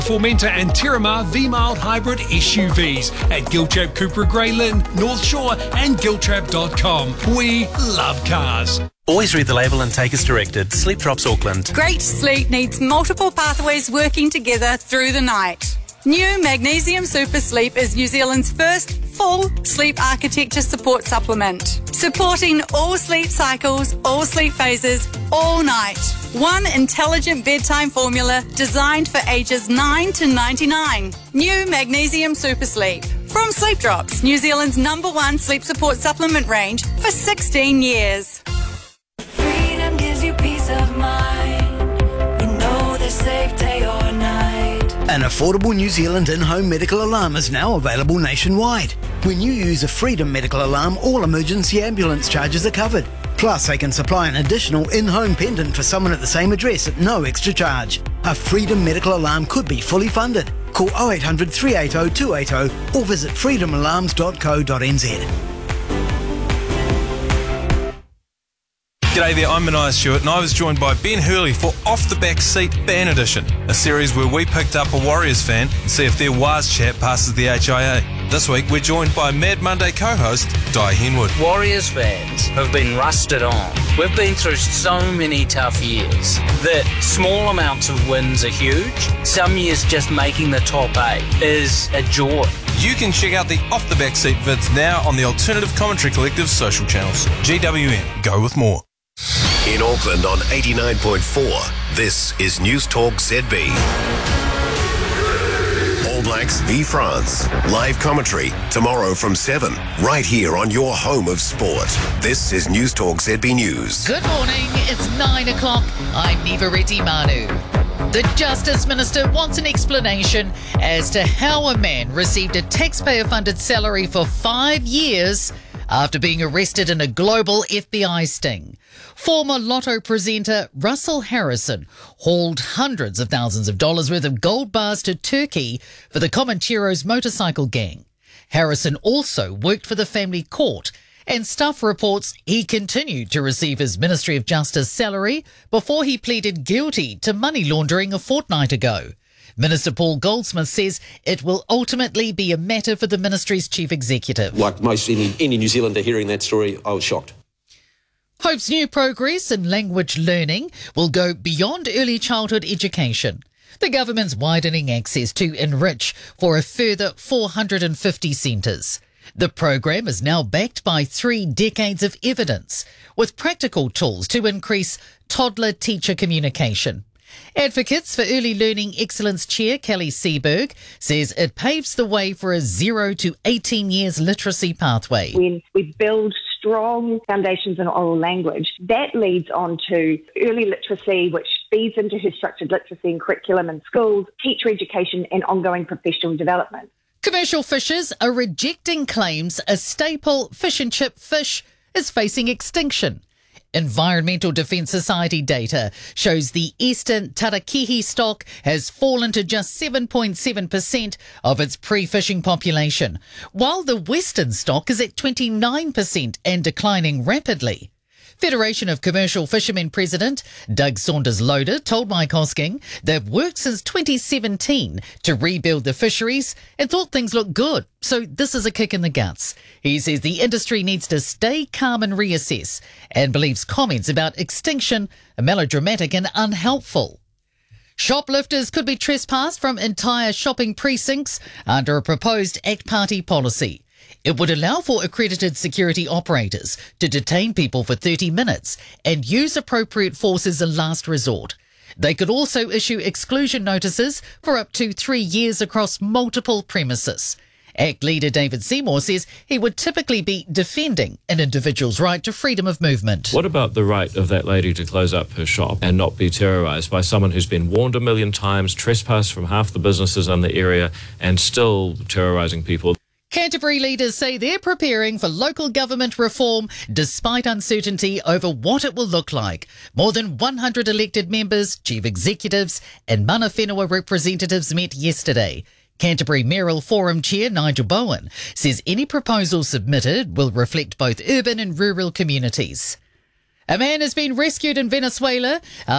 Formentor and Terramar V-Mild Hybrid SUVs at Giltrap Cupra Grey Lynn, North Shore and Giltrap.com. We love cars. Always read the label and take as directed. Sleep Drops Auckland. Great sleep needs multiple pathways working together through the night. New Magnesium Super Sleep is New Zealand's first full sleep architecture support supplement, supporting all sleep cycles, all sleep phases, all night. One intelligent bedtime formula designed for ages 9 to 99. New Magnesium Super Sleep. From Sleep Drops, New Zealand's #1 sleep support supplement range for 16 years. Freedom gives you peace of mind. You know they're safe day or night. An affordable New Zealand in-home medical alarm is now available nationwide. When you use a Freedom medical alarm, all emergency ambulance charges are covered. Plus, they can supply an additional in-home pendant for someone at the same address at no extra charge. A Freedom medical alarm could be fully funded. Call 0800 380 280 or visit freedomalarms.co.nz. G'day there, I'm Mania Stewart and I was joined by Ben Hurley for Off the Back Seat Fan Edition, a series where we picked up a Warriors fan and see if their Waz chat passes the HIA. This week we're joined by Mad Monday co-host Di Henwood. Warriors fans have been rusted on. We've been through so many tough years that small amounts of wins are huge. Some years just making the top 8 is a joy. You can check out the Off the Back Seat vids now on the Alternative Commentary Collective social channels. GWN, go with more. In Auckland on 89.4, this is News Talk ZB. All Blacks v France. Live commentary tomorrow from 7, right here on your home of sport. This is News Talk ZB News. Good morning, it's 9 o'clock. I'm Nivareti Manu. The Justice Minister wants an explanation as to how a man received a taxpayer-funded salary for 5 years after being arrested in a global FBI sting. Former Lotto presenter Russell Harrison hauled hundreds of thousands of dollars worth of gold bars to Turkey for the Comancheros motorcycle gang. Harrison also worked for the family court, and Stuff reports he continued to receive his Ministry of Justice salary before he pleaded guilty to money laundering a fortnight ago. Minister Paul Goldsmith says it will ultimately be a matter for the ministry's chief executive. Like most any New Zealander hearing that story, I was shocked. Hope's new progress in language learning will go beyond early childhood education. The government's widening access to Enrich for a further 450 centres. The program is now backed by 3 decades of evidence, with practical tools to increase toddler-teacher communication. Advocates for Early Learning Excellence Chair Kelly Seberg says it paves the way for a 0 to 18 years literacy pathway. When we build strong foundations in oral language, that leads on to early literacy, which feeds into her structured literacy and curriculum in schools, teacher education and ongoing professional development. Commercial fishers are rejecting claims a staple fish and chip fish is facing extinction. Environmental Defence Society data shows the eastern tarakihi stock has fallen to just 7.7% of its pre-fishing population, while the western stock is at 29% and declining rapidly. Federation of Commercial Fishermen President Doug Saunders-Loader told Mike Hosking they've worked since 2017 to rebuild the fisheries and thought things looked good, so this is a kick in the guts. He says the industry needs to stay calm and reassess, and believes comments about extinction are melodramatic and unhelpful. Shoplifters could be trespassed from entire shopping precincts under a proposed ACT Party policy. It would allow for accredited security operators to detain people for 30 minutes and use appropriate force as a last resort. They could also issue exclusion notices for up to 3 years across multiple premises. ACT leader David Seymour says he would typically be defending an individual's right to freedom of movement. What about the right of that lady to close up her shop and not be terrorised by someone who's been warned 1 million times, trespassed from half the businesses in the area and still terrorising people? Canterbury leaders say they're preparing for local government reform despite uncertainty over what it will look like. More than 100 elected members, chief executives and mana whenua representatives met yesterday. Canterbury Mayoral Forum Chair Nigel Bowen says any proposal submitted will reflect both urban and rural communities. A man has been rescued in Venezuela